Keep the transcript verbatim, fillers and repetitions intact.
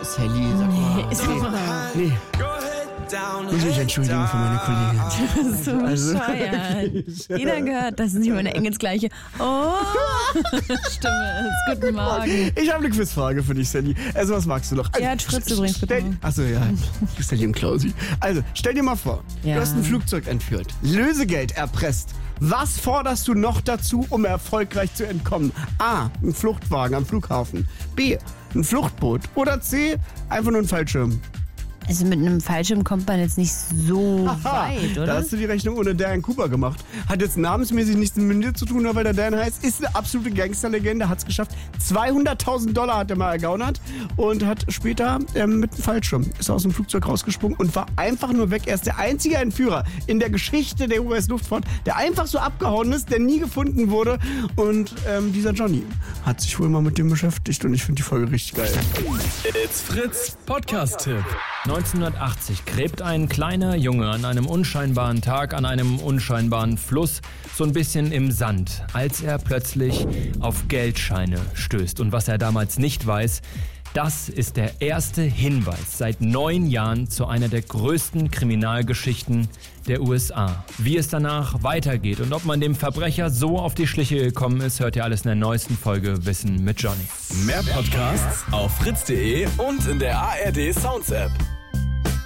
Sally, sag mal. Nee, sag mal. Nee. Muss ich entschuldigen für meine Kollegin. Das ist so Also, bescheuert. Jeder gehört, das ist nicht meine Engels gleiche. Oh, Stimme ist. Guten Morgen. Ich habe eine Quizfrage für dich, Sally. Also, was magst du noch? Also, Ja, Fritz übrigens, bitte. Stell, achso, ja. Sally im Klausi. Also, stell dir mal vor, Ja. du hast ein Flugzeug entführt, Lösegeld erpresst. Was forderst du noch dazu, um erfolgreich zu entkommen? A. Ein Fluchtwagen am Flughafen. B. Ein Fluchtboot. Oder C. Einfach nur ein Fallschirm. Also mit einem Fallschirm kommt man jetzt nicht so Aha, weit, oder? Da hast du die Rechnung ohne Dan Cooper gemacht. Hat jetzt namensmäßig nichts mit dir zu tun, nur weil der Dan heißt. Ist eine absolute Gangsterlegende, hat es geschafft. zweihunderttausend Dollar hat er mal ergaunert und hat später ähm, mit einem Fallschirm ist aus dem Flugzeug rausgesprungen und war einfach nur weg. Er ist der einzige Entführer in der Geschichte der U S-Luftfahrt, der einfach so abgehauen ist, der nie gefunden wurde. Und ähm, dieser Johnny hat sich wohl mal mit dem beschäftigt und ich finde die Folge richtig geil. It's Fritz Podcast-Tipp. neunzehnhundertachtzig gräbt ein kleiner Junge an einem unscheinbaren Tag an einem unscheinbaren Fluss so ein bisschen im Sand, als er plötzlich auf Geldscheine stößt. Und was er damals nicht weiß, das ist der erste Hinweis seit neun Jahren zu einer der größten Kriminalgeschichten der U S A. Wie es danach weitergeht und ob man dem Verbrecher so auf die Schliche gekommen ist, hört ihr alles in der neuesten Folge Wissen mit Johnny. Mehr Podcasts auf fritz punkt de und in der A R D Sounds App.